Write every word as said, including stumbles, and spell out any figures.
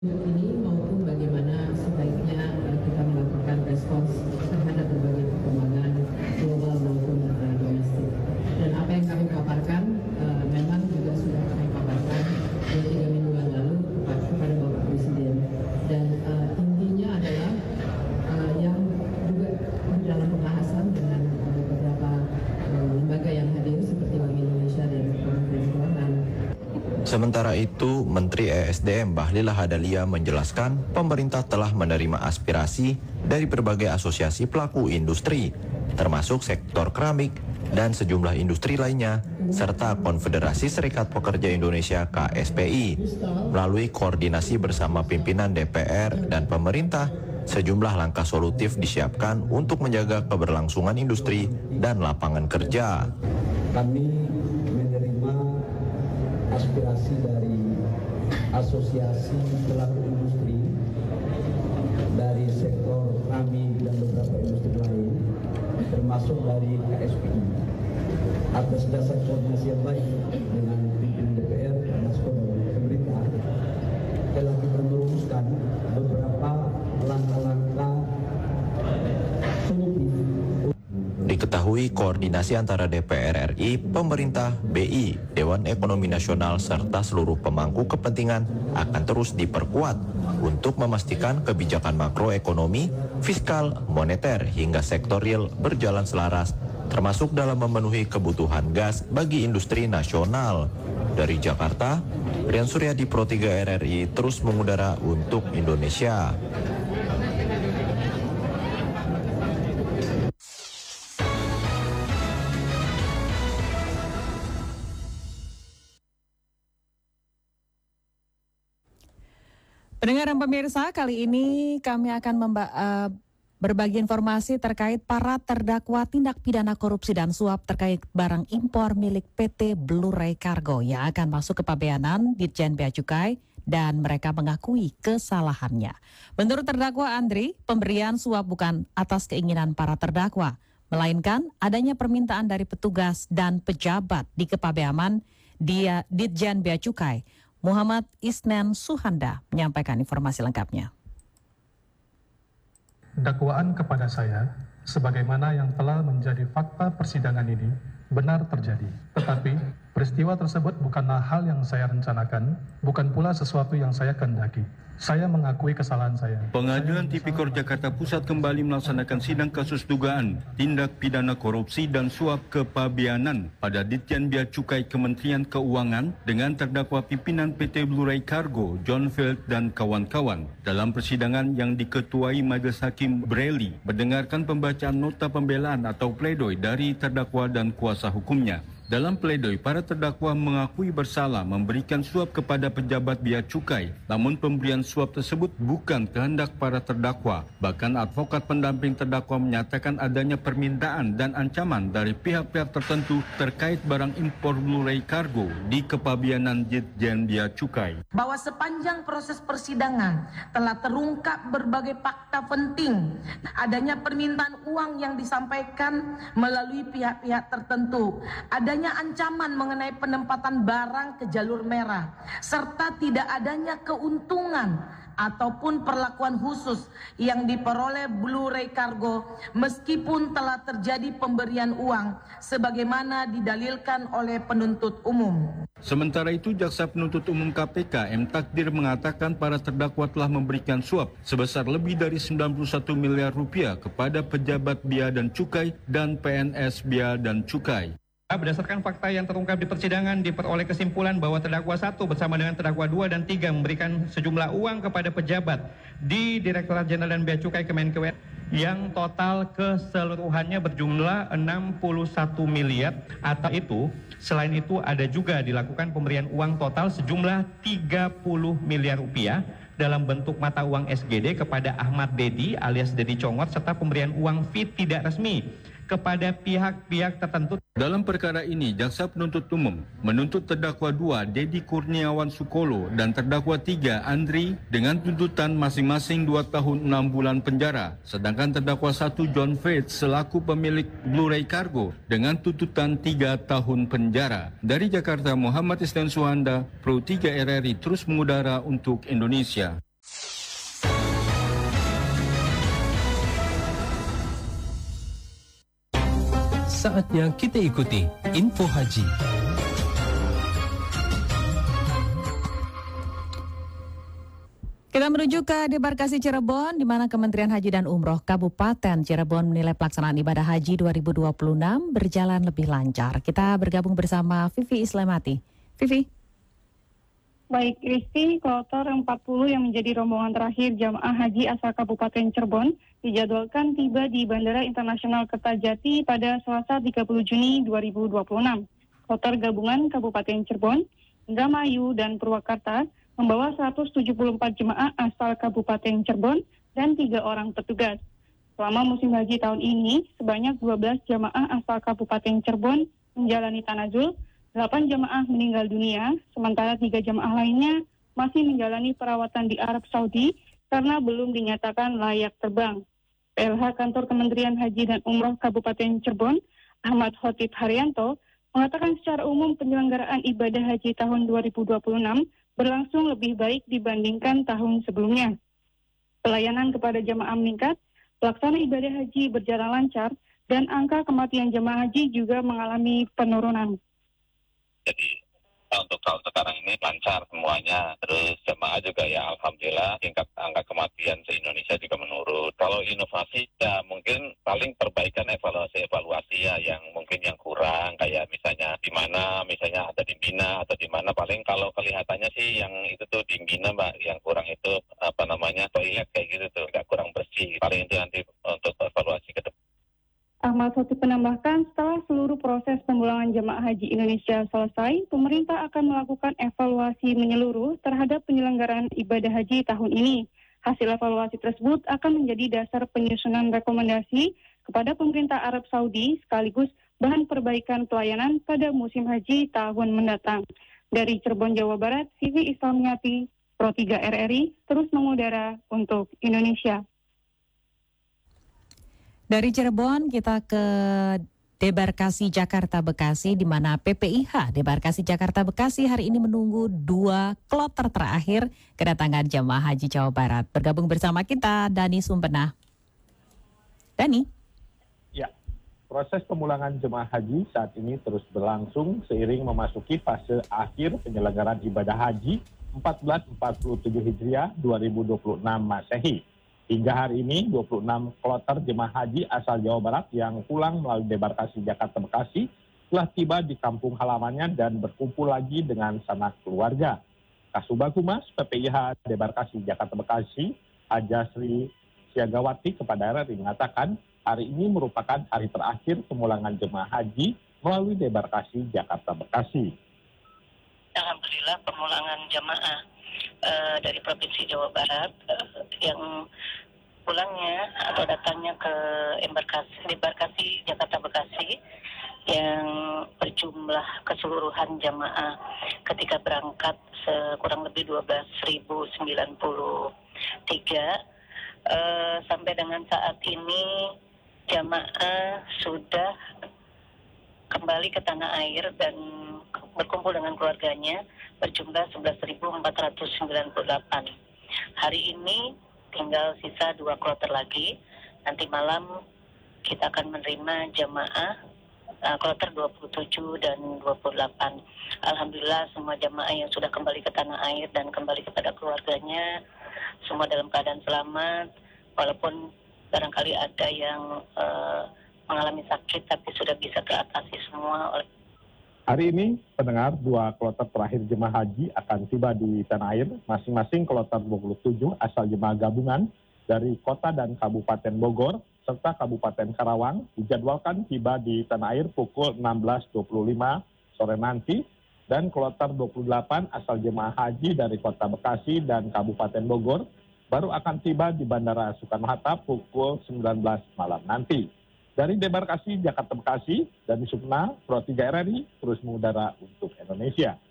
ini maupun bagaimana sebaiknya uh, kita melakukan respons terhadap berbagai perkembangan global maupun uh, domestik. Dan apa yang kami paparkan uh, memang juga sudah kami paparkan uh, tiga minggu yang lalu kepada, kepada Bapak Presiden. Dan uh, intinya adalah uh, yang juga di dalam pembahasan dengan uh, beberapa uh, lembaga yang hadir seperti Bank Indonesia dan Kementerian Keuangan. Sementara itu, Menteri E S D M Bahlil Lahadalia menjelaskan pemerintah telah menerima aspirasi dari berbagai asosiasi pelaku industri, termasuk sektor keramik dan sejumlah industri lainnya, serta Konfederasi Serikat Pekerja Indonesia K S P I. Melalui koordinasi bersama pimpinan D P R dan pemerintah, sejumlah langkah solutif disiapkan untuk menjaga keberlangsungan industri dan lapangan kerja. Kami menerima aspirasi dari asosiasi pelaku industri dari sektor kami dan beberapa industri lain, termasuk dari K S P I. Atas dasar koordinasi yang baik dengan pimpinan D P R dan pemerintah, telah kita merumuskan beberapa langkah-langkah solutif. Diketahui koordinasi antara D P R R I, pemerintah, B I, Dewan Ekonomi Nasional, serta seluruh pemangku kepentingan akan terus diperkuat untuk memastikan kebijakan makroekonomi, fiskal, moneter, hingga sektor real berjalan selaras, termasuk dalam memenuhi kebutuhan gas bagi industri nasional. Dari Jakarta, Rian Suryadi, Pro tiga R R I, terus mengudara untuk Indonesia. Pendengar dan pemirsa, kali ini kami akan memba- uh, berbagi informasi terkait para terdakwa tindak pidana korupsi dan suap terkait barang impor milik P T Blu-ray Cargo yang akan masuk ke pabeanan Ditjen Bea Cukai, dan mereka mengakui kesalahannya. Menurut terdakwa Andri, pemberian suap bukan atas keinginan para terdakwa, melainkan adanya permintaan dari petugas dan pejabat di kepabeanan dia Ditjen Bea Cukai. Muhammad Isnen Suhanda menyampaikan informasi lengkapnya. Dakwaan kepada saya, sebagaimana yang telah menjadi fakta persidangan ini, benar terjadi. Tetapi, peristiwa tersebut bukanlah hal yang saya rencanakan, bukan pula sesuatu yang saya kehendaki. Saya mengakui kesalahan saya. Pengadilan Tipikor Jakarta Pusat kembali melaksanakan sidang kasus dugaan tindak pidana korupsi dan suap kepabeanan pada Ditjen Bea Cukai Kementerian Keuangan dengan terdakwa pimpinan P T Blu-ray Cargo, John Field dan kawan-kawan. Dalam persidangan yang diketuai Majelis Hakim Breli, mendengarkan pembacaan nota pembelaan atau pledoi dari terdakwa dan kuasa hukumnya. Dalam pledoi, para terdakwa mengakui bersalah memberikan suap kepada pejabat bea cukai, namun pemberian suap tersebut bukan kehendak para terdakwa. Bahkan advokat pendamping terdakwa menyatakan adanya permintaan dan ancaman dari pihak-pihak tertentu terkait barang impor Blu-ray Cargo di kepabeanan Ditjen Bea Cukai. Bahwa sepanjang proses persidangan telah terungkap berbagai fakta penting, adanya permintaan uang yang disampaikan melalui pihak-pihak tertentu, adanya ancaman mengenai penempatan barang ke jalur merah, serta tidak adanya keuntungan ataupun perlakuan khusus yang diperoleh Blu-ray Cargo meskipun telah terjadi pemberian uang sebagaimana didalilkan oleh penuntut umum. Sementara itu, Jaksa Penuntut Umum K P K M Takdir mengatakan para terdakwa telah memberikan suap sebesar lebih dari sembilan puluh satu miliar rupiah kepada pejabat bea dan cukai dan P N S Bea dan Cukai. Berdasarkan fakta yang terungkap di persidangan, diperoleh kesimpulan bahwa terdakwa satu bersama dengan terdakwa dua dan tiga memberikan sejumlah uang kepada pejabat di Direktorat Jenderal dan Bea Cukai Kemenkeu yang total keseluruhannya berjumlah enam puluh satu miliar. Atau itu, selain itu ada juga dilakukan pemberian uang total sejumlah tiga puluh miliar rupiah dalam bentuk mata uang S G D kepada Ahmad Dedi alias Dedi Congot, serta pemberian uang fee tidak resmi kepada pihak-pihak tertentu. Dalam perkara ini, Jaksa Penuntut Umum menuntut terdakwa dua Dedi Kurniawan Sukolo dan terdakwa tiga Andri dengan tuntutan masing-masing dua tahun enam bulan penjara, sedangkan terdakwa satu John Faith selaku pemilik Blu-ray Cargo dengan tuntutan tiga tahun penjara. Dari Jakarta, Muhammad Isnen Suhanda, Pro tiga R R I terus mengudara untuk Indonesia. saatnya kita ikuti Info Haji. Kita menuju ke debarkasi Cirebon, di mana Kementerian Haji dan Umroh Kabupaten Cirebon menilai pelaksanaan ibadah haji dua ribu dua puluh enam berjalan lebih lancar. Kita bergabung bersama Vivi Islamati. Vivi. Baik, Kristi, kloter empat puluh yang menjadi rombongan terakhir jamaah haji asal Kabupaten Cirebon dijadwalkan tiba di Bandara Internasional Kertajati pada Selasa tiga puluh Juni dua ribu dua puluh enam. Kloter gabungan Kabupaten Cirebon, Indramayu, dan Purwakarta membawa seratus tujuh puluh empat jemaah asal Kabupaten Cirebon dan tiga orang petugas. Selama musim haji tahun ini, sebanyak dua belas jemaah asal Kabupaten Cirebon menjalani tanazul, delapan jemaah meninggal dunia, sementara tiga jemaah lainnya masih menjalani perawatan di Arab Saudi karena belum dinyatakan layak terbang. P L H Kantor Kementerian Haji dan Umroh Kabupaten Cirebon, Ahmad Khotib Haryanto, mengatakan secara umum penyelenggaraan ibadah haji tahun dua ribu dua puluh enam berlangsung lebih baik dibandingkan tahun sebelumnya. Pelayanan kepada jemaah meningkat, pelaksana ibadah haji berjalan lancar, dan angka kematian jemaah haji juga mengalami penurunan. Jadi untuk tahun sekarang ini lancar semuanya. Terus jemaah juga ya alhamdulillah tingkat angka kematian se-Indonesia juga menurun. Kalau inovasi ya mungkin paling perbaikan evaluasi-evaluasi ya yang mungkin yang kurang, kayak misalnya di mana misalnya ada di Mina atau di mana, paling kalau kelihatannya sih yang itu tuh di Mina Mbak, yang kurang itu apa namanya toilet kayak gitu tuh agak kurang bersih. Paling itu nanti untuk evaluasi ke depan. Ahmad Khotib menambahkan, setelah seluruh proses pemulangan jemaah haji Indonesia selesai, pemerintah akan melakukan evaluasi menyeluruh terhadap penyelenggaraan ibadah haji tahun ini. Hasil evaluasi tersebut akan menjadi dasar penyusunan rekomendasi kepada pemerintah Arab Saudi sekaligus bahan perbaikan pelayanan pada musim haji tahun mendatang. Dari Cirebon, Jawa Barat, Vivi Islamiyati, Pro tiga R R I, terus mengudara untuk Indonesia. Dari Cirebon kita ke debarkasi Jakarta Bekasi, di mana P P I H debarkasi Jakarta Bekasi hari ini menunggu dua kloter terakhir kedatangan jemaah haji Jawa Barat. Bergabung bersama kita Dani Sumpenah. Dani. Ya, proses pemulangan jemaah haji saat ini terus berlangsung seiring memasuki fase akhir penyelenggaraan ibadah haji seribu empat ratus empat puluh tujuh Hijriah dua ribu dua puluh enam Masehi. Hingga hari ini, dua puluh enam kloter jemaah haji asal Jawa Barat yang pulang melalui debarkasi Jakarta Bekasi telah tiba di kampung halamannya dan berkumpul lagi dengan sanak keluarga. Kasubag Humas P P I H debarkasi Jakarta Bekasi, Haja Sri Siagawati kepada R R I mengatakan hari ini merupakan hari terakhir pemulangan jemaah haji melalui debarkasi Jakarta Bekasi. Alhamdulillah pemulangan jemaah uh, dari Provinsi Jawa Barat uh, yang pulangnya atau datangnya ke embarkasi debarkasi Jakarta Bekasi yang berjumlah keseluruhan jamaah ketika berangkat kurang lebih dua belas ribu sembilan puluh tiga uh, sampai dengan saat ini jamaah sudah kembali ke tanah air dan berkumpul dengan keluarganya berjumlah sebelas ribu empat ratus sembilan puluh delapan. Hari ini tinggal sisa dua kloter lagi. Nanti malam kita akan menerima jamaah uh, kloter dua puluh tujuh dan dua puluh delapan. Alhamdulillah semua jamaah yang sudah kembali ke tanah air dan kembali kepada keluarganya semua dalam keadaan selamat. Walaupun barangkali ada yang uh, mengalami sakit tapi sudah bisa teratasi semua oleh. Hari ini, pendengar, dua kloter terakhir jemaah haji akan tiba di tanah air. Masing-masing kloter dua puluh tujuh asal jemaah gabungan dari kota dan Kabupaten Bogor serta Kabupaten Karawang dijadwalkan tiba di tanah air pukul enam belas dua puluh lima sore nanti. Dan kloter dua puluh delapan asal jemaah haji dari kota Bekasi dan Kabupaten Bogor baru akan tiba di Bandara Soekarno-Hatta pukul sembilan belas malam nanti. Dari debarkasi Jakarta Bekasi, Dani Sumpenah, Pro tiga R R I, terus mengudara untuk Indonesia.